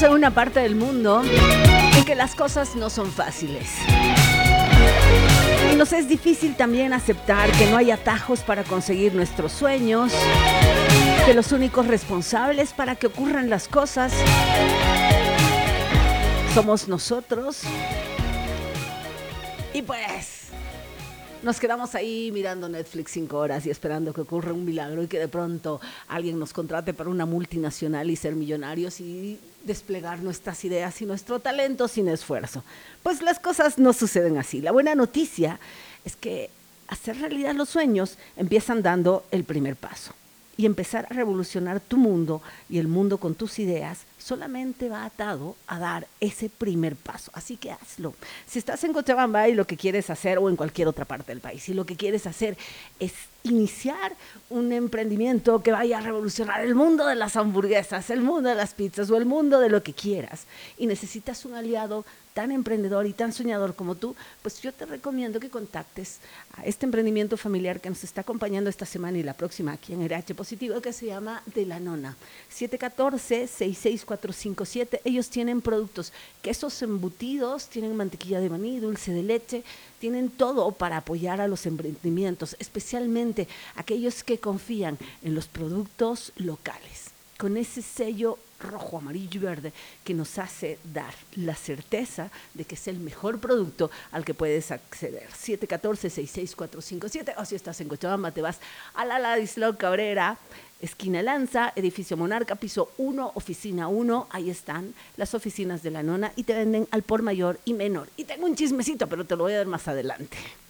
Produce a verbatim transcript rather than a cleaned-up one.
en una parte del mundo en que las cosas no son fáciles. Y nos es difícil también aceptar que no hay atajos para conseguir nuestros sueños, que los únicos responsables para que ocurran las cosas somos nosotros. Y pues nos quedamos ahí mirando Netflix cinco horas y esperando que ocurra un milagro y que de pronto alguien nos contrate para una multinacional y ser millonarios y desplegar nuestras ideas y nuestro talento sin esfuerzo. Pues las cosas no suceden así. La buena noticia es que hacer realidad los sueños empiezan dando el primer paso. Y empezar a revolucionar tu mundo y el mundo con tus ideas solamente va atado a dar ese primer paso. Así que hazlo. Si estás en Cochabamba y lo que quieres hacer, o en cualquier otra parte del país, y lo que quieres hacer es iniciar un emprendimiento que vaya a revolucionar el mundo de las hamburguesas, el mundo de las pizzas o el mundo de lo que quieras, y necesitas un aliado tan emprendedor y tan soñador como tú, pues yo te recomiendo que contactes a este emprendimiento familiar que nos está acompañando esta semana y la próxima aquí en R H Positivo, que se llama De la Nona. siete uno cuatro, seis seis cuatro cinco siete. Ellos tienen productos, quesos embutidos, tienen mantequilla de maní, dulce de leche, tienen todo para apoyar a los emprendimientos, especialmente aquellos que confían en los productos locales, con ese sello rojo, amarillo y verde que nos hace dar la certeza de que es el mejor producto al que puedes acceder. siete uno cuatro, seis seis cuatro cinco siete, o si estás en Cochabamba te vas a la Ladislao Cabrera, esquina Lanza, edificio Monarca, piso uno, oficina uno. Ahí están las oficinas de La Nona y te venden al por mayor y menor. Y tengo un chismecito, pero te lo voy a dar más adelante.